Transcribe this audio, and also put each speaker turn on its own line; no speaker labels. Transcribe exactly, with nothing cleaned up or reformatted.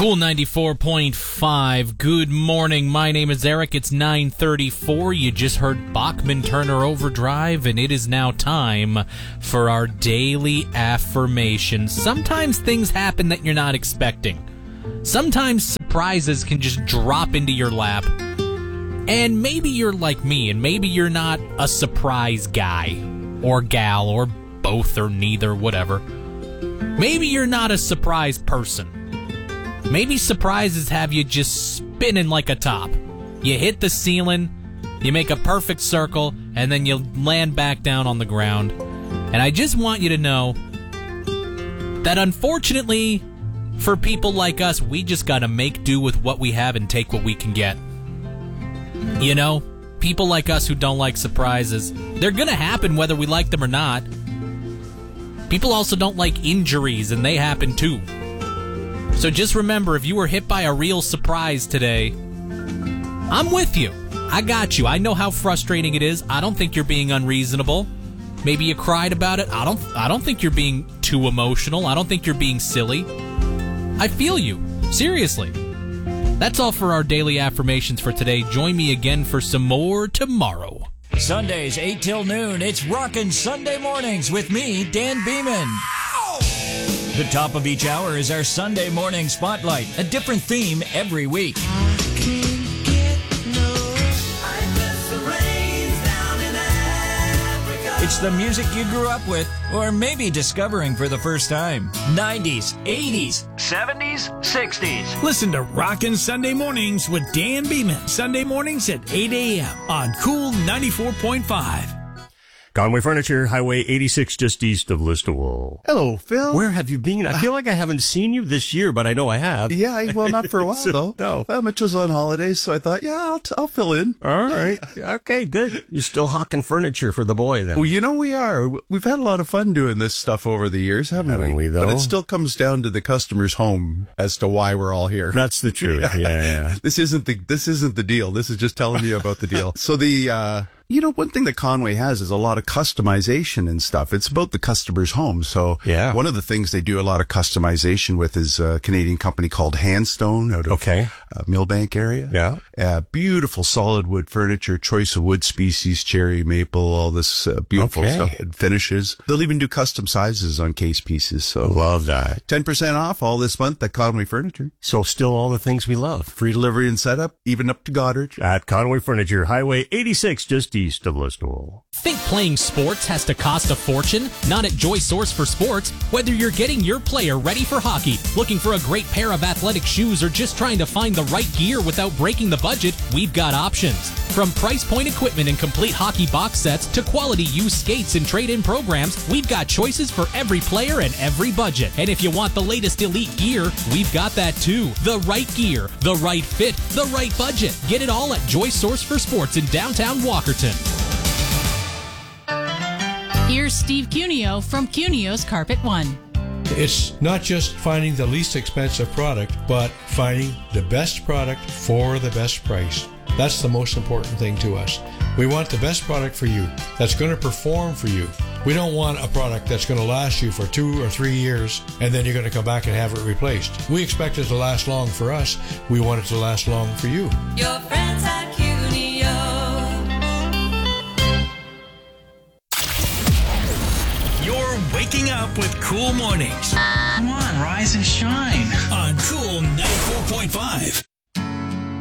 Cool ninety-four point five. Good morning. My name is Eric. It's nine thirty-four. You just heard Bachman Turner Overdrive, and it is now time for our daily affirmation. Sometimes things happen that you're not expecting. Sometimes surprises can just drop into your lap. And maybe you're like me, and maybe you're not a surprise guy or gal or both or neither, whatever. Maybe you're not a surprise person. Maybe surprises have you just spinning like a top. You hit the ceiling, you make a perfect circle, and then you land back down on the ground. And I just want you to know that unfortunately, for people like us, we just gotta make do with what we have and take what we can get. You know, people like us who don't like surprises, they're gonna happen whether we like them or not. People also don't like injuries, and they happen too. So just remember, if you were hit by a real surprise today, I'm with you. I got you. I know how frustrating it is. I don't think you're being unreasonable. Maybe you cried about it. I don't I don't think you're being too emotional. I don't think you're being silly. I feel you. Seriously. That's all for our daily affirmations for today. Join me again for some more tomorrow.
Sundays, eight till noon, it's Rockin' Sunday Mornings with me, Dan Beeman. The top of each hour is our Sunday morning spotlight, a different theme every week. It's the music you grew up with, or maybe discovering for the first time. nineties, eighties, seventies, sixties.
Listen to Rockin' Sunday Mornings with Dan Beeman. Sunday mornings at eight a.m. on Cool ninety-four point five.
Conway Furniture, Highway eighty-six, just east of Listowel.
Hello, Phil.
Where have you been? I feel like I haven't seen you this year, but I know I have.
Yeah, I- well, not for a while,
So,
though.
no.
Well, Mitch was on holidays, so I thought, yeah, I'll, t- I'll fill in.
All right. Okay, good. You're still hawking furniture for the boy, then.
Well, you know, we are. We've had a lot of fun doing this stuff over the years, haven't,
Haven't we, though?
But it still comes down to the customer's home as to why we're all here.
That's the truth. Yeah, yeah.
This isn't the, this isn't the deal. This is just telling you about the deal. So the, uh, you know, one thing that Conway has is a lot of customization and stuff. It's about the customer's home. So
Yeah.
one of the things they do a lot of customization with is a Canadian company called Handstone out of
Okay.
uh, Millbank area.
Yeah.
Uh, beautiful solid wood furniture, choice of wood species, cherry, maple, all this uh, beautiful
Okay.
stuff and finishes. They'll even do custom sizes on case pieces. So
Love that.
ten percent off all this month at Conway Furniture.
So still all the things we love.
Free delivery and setup, even up to Goddard.
At Conway Furniture, Highway eighty-six, just east of Listowel.
Think playing sports has to cost a fortune? Not at Joy Source for Sports. Whether you're getting your player ready for hockey, looking for a great pair of athletic shoes, or just trying to find the right gear without breaking the budget, we've got options. From price point equipment and complete hockey box sets to quality used skates and trade-in programs, we've got choices for every player and every budget. And if you want the latest elite gear, we've got that too. The right gear, the right fit, the right budget. Get it all at Joy Source for Sports in downtown Walkerton.
Here's Steve Cuneo from Cuneo's Carpet One.
It's not just finding the least expensive product, but finding the best product for the best price. That's the most important thing to us. We want the best product for you that's going to perform for you. We don't want a product that's going to last you for two or three years and then you're going to come back and have it replaced. We expect it to last long for us. We want it to last long for you.
Your friends at Cuneo.
You're waking up with Cool Mornings
Come on, rise and shine.
on Cool ninety-four point five.